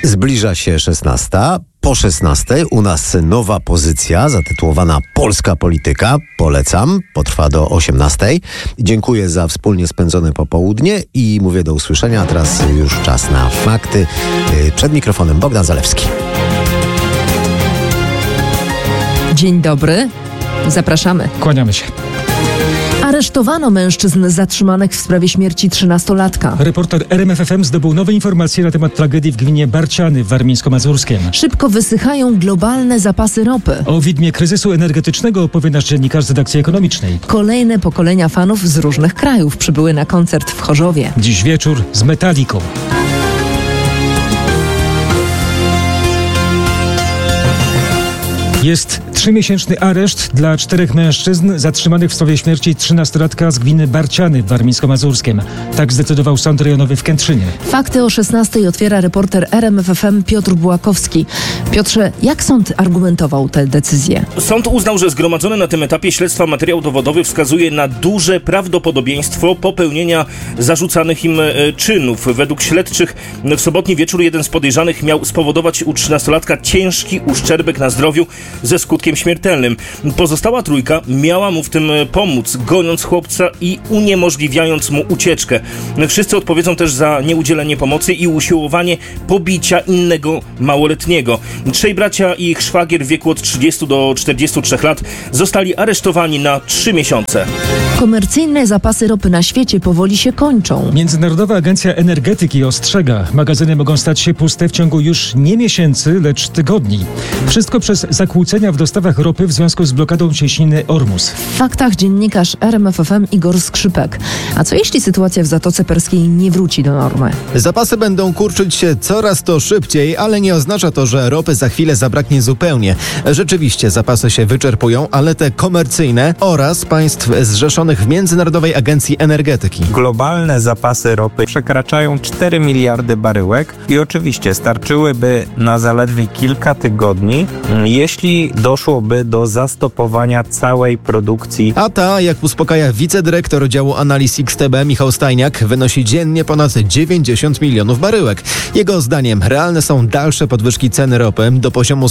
Zbliża się 16. Po 16 u nas nowa pozycja zatytułowana Polska Polityka. Polecam. Potrwa do 18. Dziękuję za wspólnie spędzone popołudnie i mówię do usłyszenia. A teraz już czas na fakty. Przed mikrofonem Bogdan Zalewski. Dzień dobry. Zapraszamy. Kłaniamy się. Aresztowano mężczyzn zatrzymanych w sprawie śmierci 13-latka. Reporter RMFFM zdobył nowe informacje na temat tragedii w gminie Barciany w Warmińsko-Mazurskiem. Szybko wysychają globalne zapasy ropy. O widmie kryzysu energetycznego opowie nasz dziennikarz z redakcji ekonomicznej. Kolejne pokolenia fanów z różnych krajów przybyły na koncert w Chorzowie. Dziś wieczór z Metallicą. Jest 3-miesięczny areszt dla 4 mężczyzn zatrzymanych w sprawie śmierci 13-latka z gminy Barciany w Warmińsko-Mazurskiem. Tak zdecydował Sąd Rejonowy w Kętrzynie. Fakty o 16 otwiera reporter RMFFM Piotr Błakowski. Piotrze, jak sąd argumentował tę decyzję? Sąd uznał, że zgromadzony na tym etapie śledztwa materiał dowodowy wskazuje na duże prawdopodobieństwo popełnienia zarzucanych im czynów. Według śledczych w sobotni wieczór jeden z podejrzanych miał spowodować u 13-latka ciężki uszczerbek na zdrowiu ze skutkiem śmiertelnym. Pozostała trójka miała mu w tym pomóc, goniąc chłopca i uniemożliwiając mu ucieczkę. Wszyscy odpowiedzą też za nieudzielenie pomocy i usiłowanie pobicia innego małoletniego. 3 bracia i ich szwagier w wieku od 30 do 43 lat zostali aresztowani na 3 miesiące. Komercyjne zapasy ropy na świecie powoli się kończą. Międzynarodowa Agencja Energetyki ostrzega, magazyny mogą stać się puste w ciągu już nie miesięcy, lecz tygodni. Wszystko przez zakłócenia w dostawach ropy w związku z blokadą cieśniny Ormus. W faktach dziennikarz RMFFM Igor Skrzypek. A co jeśli sytuacja w Zatoce Perskiej nie wróci do normy? Zapasy będą kurczyć się coraz to szybciej, ale nie oznacza to, że ropy za chwilę zabraknie zupełnie. Rzeczywiście zapasy się wyczerpują, ale te komercyjne oraz państw zrzeszonych w Międzynarodowej Agencji Energetyki. Globalne zapasy ropy przekraczają 4 miliardy baryłek i oczywiście starczyłyby na zaledwie kilka tygodni, jeśli doszłoby do zastopowania całej produkcji. A ta, jak uspokaja wicedyrektor działu analiz XTB Michał Stajniak, wynosi dziennie ponad 90 milionów baryłek. Jego zdaniem realne są dalsze podwyżki ceny ropy do poziomu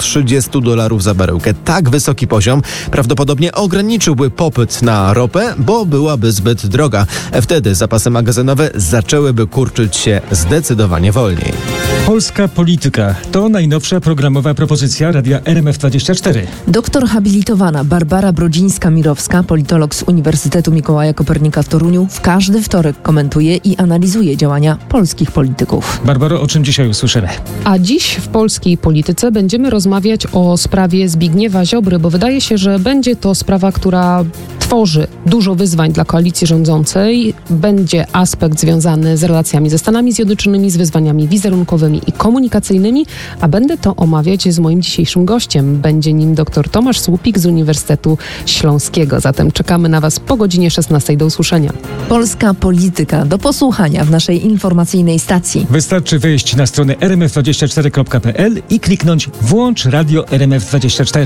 $130 za baryłkę. Tak wysoki poziom prawdopodobnie ograniczyłby popyt na ropę, bo byłaby zbyt droga. Wtedy zapasy magazynowe zaczęłyby kurczyć się zdecydowanie wolniej. Polska Polityka to najnowsza programowa propozycja radia RMF24. Doktor habilitowana Barbara Brodzińska-Mirowska, politolog z Uniwersytetu Mikołaja Kopernika w Toruniu, w każdy wtorek komentuje i analizuje działania polskich polityków. Barbaro, o czym dzisiaj usłyszymy? A dziś w polskiej polityce będziemy rozmawiać o sprawie Zbigniewa Ziobry, bo wydaje się, że będzie to sprawa, która tworzy dużo wyzwań dla koalicji rządzącej. Będzie aspekt związany z relacjami ze Stanami Zjednoczonymi, z wyzwaniami wizerunkowymi i komunikacyjnymi, a będę to omawiać z moim dzisiejszym gościem. Będzie nim dr Tomasz Słupik z Uniwersytetu Śląskiego. Zatem czekamy na Was po godzinie 16. Do usłyszenia. Polska Polityka do posłuchania w naszej informacyjnej stacji. Wystarczy wejść na stronę rmf24.pl i kliknąć Włącz Radio RMF24.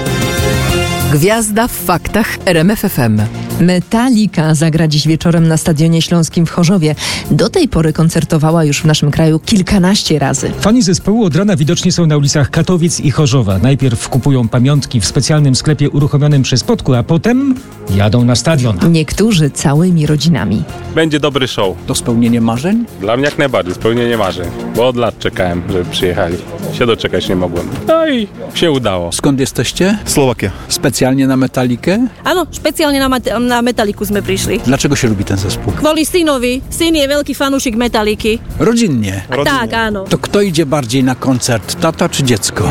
Gwiazda w faktach RMFFM. Metallica zagra dziś wieczorem na Stadionie Śląskim w Chorzowie. Do tej pory koncertowała już w naszym kraju kilkanaście razy. Fani zespołu od rana widoczni są na ulicach Katowic i Chorzowa. Najpierw kupują pamiątki w specjalnym sklepie uruchomionym przy Spodku, a potem jadą na stadion. Niektórzy całymi rodzinami. Będzie dobry show. To spełnienie marzeń? Dla mnie jak najbardziej spełnienie marzeń, bo od lat czekałem, żeby przyjechali. Się doczekać nie mogłem. No i się udało. Skąd jesteście? Slovakia. Specjalnie na Metallikę? Áno, špeciálne na Metalliku sme prišli. Dlaczego się lubi ten zespół? Kvôli synovi. Syn je veľký fanúšik Metalliky. Rodzinnie. Tak, áno. To kto idzie bardziej na koncert? Tata czy dziecko?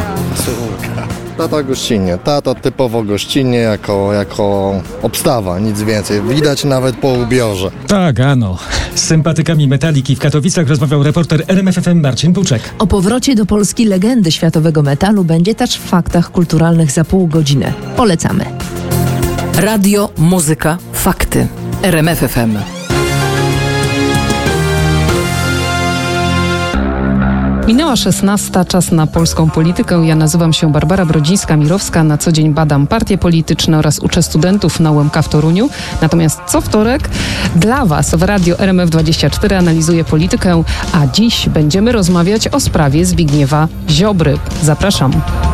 Tata gościnnie. Tata typowo gościnnie jako obstawa, nic więcej. Widać nawet po ubiorze. Tak, ano. Z sympatykami Metalliki w Katowicach rozmawiał reporter RMFFM Marcin Puczek. O powrocie do Polski legendy światowego metalu będzie też w faktach kulturalnych za pół godziny. Polecamy. Radio, muzyka, fakty. RMFFM. Minęła 16, czas na polską politykę. Ja nazywam się Barbara Brodzińska-Mirowska. Na co dzień badam partie polityczne oraz uczę studentów na UMK w Toruniu. Natomiast co wtorek dla Was w Radio RMF24 analizuję politykę, a dziś będziemy rozmawiać o sprawie Zbigniewa Ziobry. Zapraszam.